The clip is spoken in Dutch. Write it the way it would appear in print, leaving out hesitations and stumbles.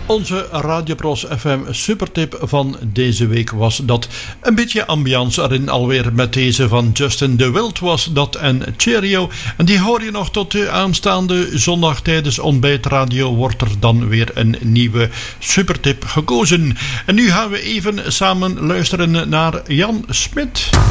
Onze Radio Pros FM supertip van deze week was dat. Een beetje ambiance erin alweer met deze van Justin de Wild was dat en Cheerio. En die hoor je nog tot de aanstaande zondag tijdens Ontbijtradio wordt er dan weer een nieuwe supertip gekozen. En nu gaan we even samen luisteren naar Jan Smit.